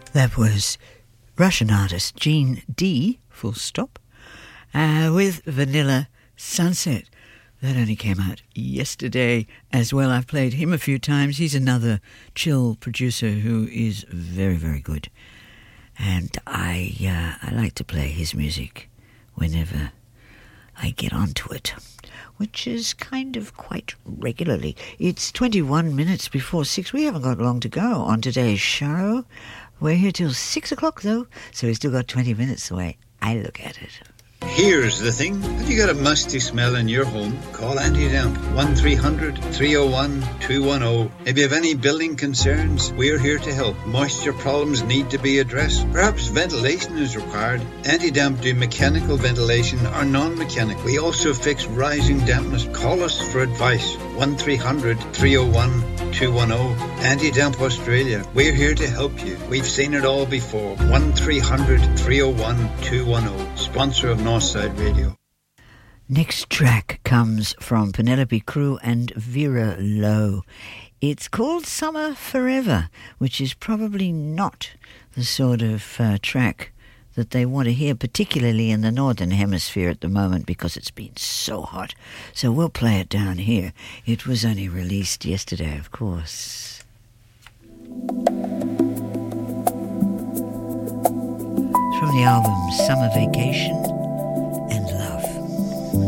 That was Russian artist Gene D, full stop, with Vanilla Sunset. That only came out yesterday as well. I've played him a few times. He's another chill producer who is very, very good. And I like to play his music whenever I get onto it, which is kind of quite regularly. It's 21 minutes before 6. We haven't got long to go on today's show. We're here till 6 o'clock, though, so we've still got 20 minutes the way I look at it. Here's the thing. Have you got a musty smell in your home? Call Anti-Damp 1300-301-210. If you have any building concerns, we're here to help. Moisture problems need to be addressed. Perhaps ventilation is required. Anti-Damp do mechanical ventilation or non-mechanical. We also fix rising dampness. Call us for advice. 1300-301-210. Anti-Damp Australia. We're here to help you. We've seen it all before. 1300-301-210. Sponsor of Northside Radio. Next track comes from Penelope Cruz and Vera Lowe. It's called Summer Forever, which is probably not the sort of track that they want to hear, particularly in the Northern Hemisphere at the moment, because it's been so hot. So we'll play it down here. It was only released yesterday, of course. It's from the album Summer Vacation.